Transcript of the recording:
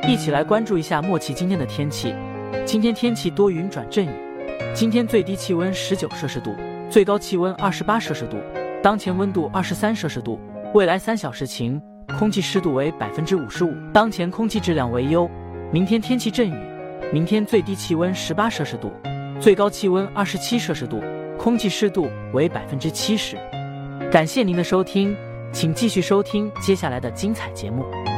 一起来关注一下默契今天的天气。今天天气多云转阵雨，今天最低气温19摄氏度，最高气温28摄氏度，当前温度23摄氏度，未来3小时晴，空气湿度为55%，当前空气质量为优。明天天气阵雨，明天最低气温18摄氏度，最高气温27摄氏度，空气湿度为70%。感谢您的收听，请继续收听接下来的精彩节目。